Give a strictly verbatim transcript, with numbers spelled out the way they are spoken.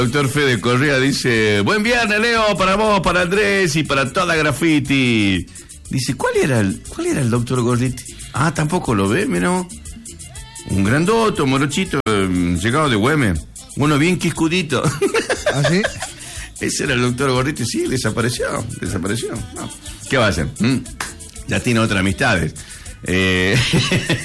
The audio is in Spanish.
Doctor Fede Correa dice: buen viernes, Leo, para vos, para Andrés y para toda Graffiti. Dice: ¿cuál era el, cuál era el doctor Gorriti? Ah, tampoco lo ve, mira. Un grandoto, morochito, eh, llegado de Güemes. Uno bien quiscudito. ¿Ah, sí? Ese era el doctor Gorriti, sí, desapareció, desapareció. No. ¿Qué va a hacer? ¿Mm? Ya tiene otras amistades. Eh...